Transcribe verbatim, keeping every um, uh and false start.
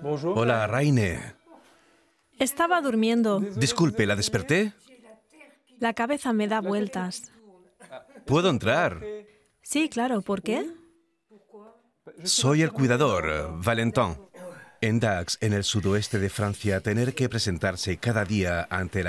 Hola, Raine. Estaba durmiendo. Disculpe, ¿la desperté? La cabeza me da vueltas. ¿Puedo entrar? Sí, claro. ¿Por qué? Soy el cuidador, Valentin. En Dax, en el sudoeste de Francia, tener que presentarse cada día ante la